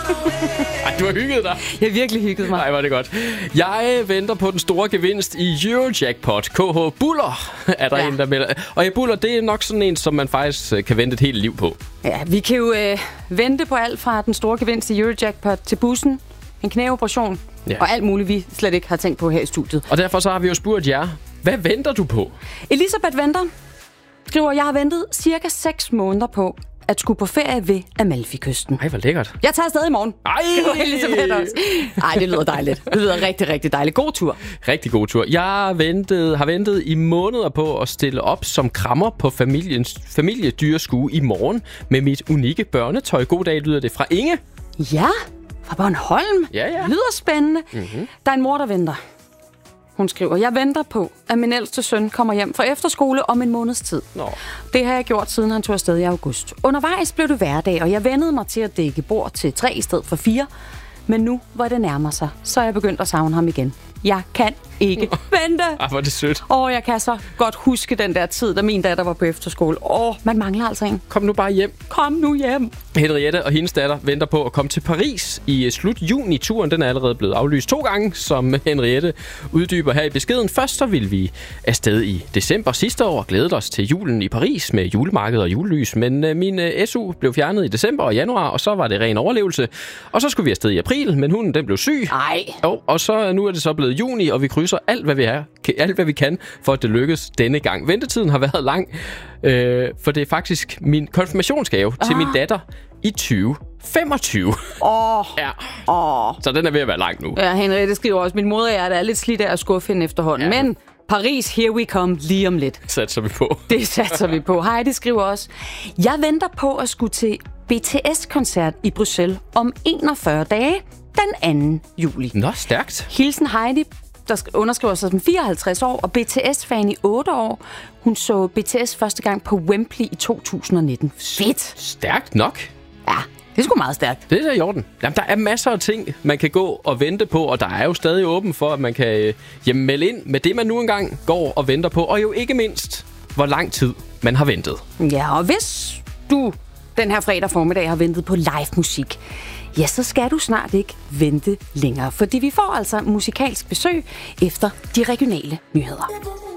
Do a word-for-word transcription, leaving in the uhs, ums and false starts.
Ej, du har hygget dig. Jeg har virkelig hygget mig. Nej, var det godt. Jeg venter på den store gevinst i Eurojackpot. K H Buller er der ja. en, der melder. Og ja, Buller, det er nok sådan en, som man faktisk kan vente et helt liv på. Ja, vi kan jo øh, vente på alt fra den store gevinst i Eurojackpot til bussen, en knæoperation ja. og alt muligt, vi slet ikke har tænkt på her i studiet. Og derfor så har vi jo spurgt jer, hvad venter du på? Elisabeth venter, skriver, jeg har ventet cirka seks måneder på at skulle på ferie ved Amalfi-kysten. Ej, hvor lækkert. Jeg tager afsted i morgen. Ej! Elisabeth også. Ej, det lyder dejligt. Det lyder rigtig, rigtig dejligt. God tur. Rigtig god tur. Jeg ventet, har ventet i måneder på at stille op som krammer på familiens familiedyreskue i morgen med mit unikke børnetøj. God dag, lyder det fra Inge. Ja, fra Bornholm. Ja, ja. Lyder spændende. Mm-hmm. Der er en mor, der venter. Hun skriver, jeg venter på, at min ældste søn kommer hjem fra efterskole om en måneds tid. Nå. Det har jeg gjort, siden han tog afsted i august. Undervejs blev det hverdag, og jeg vendede mig til at dække bord til tre i stedet for fire. Men nu, hvor det nærmer sig, så er jeg begyndt at savne ham igen. Jeg kan ikke vente. Ej, hvor er det sødt. Åh, jeg kan så godt huske den der tid, da min datter var på efterskole. Åh, man mangler altså en. Kom nu bare hjem. Kom nu hjem. Henriette og hendes datter venter på at komme til Paris i slut juni. Turen den er allerede blevet aflyst to gange, som Henriette uddyber her i beskeden. Først så ville vi afsted i december sidste år og glædede os til julen i Paris med julemarked og julelys. Men øh, min øh, S U blev fjernet i december og januar, og så var det ren overlevelse. Og så skulle vi afsted i april, men hunden den blev syg. Ej. Og, og så nu er det så blevet juni, og vi krydser alt, hvad vi er, alt, hvad vi kan, for at det lykkes denne gang. Ventetiden har været lang, øh, for det er faktisk min konfirmationsgave ah. til min datter i tyve femogtyve. Åh. Oh. Ja. Oh. Så den er ved at være lang nu. Ja, Henriette skriver også, min moder og jeg er lidt slidt af at skuffe hende efterhånden. Ja. Men Paris, here we come, lige om lidt. Satser vi på. Det satser vi på. Heidi skriver også, jeg venter på at skulle til B T S-koncert i Bruxelles om enogfyrre dage den anden juli. Nå, stærkt. Hilsen Heidi, der underskriver sig som fireoghalvtreds år, og B T S-fan i otte år. Hun så B T S første gang på Wembley i to tusind nitten. Fedt! Stærkt nok. Ja, det er sgu meget stærkt. Det er i orden. Jamen, der er masser af ting, man kan gå og vente på, og der er jo stadig åben for, at man kan øh, jamen, melde ind med det, man nu engang går og venter på, og jo ikke mindst, hvor lang tid man har ventet. Ja, og hvis du den her fredag formiddag har ventet på live musik, ja, så skal du snart ikke vente længere, fordi vi får altså musikalsk besøg efter de regionale nyheder.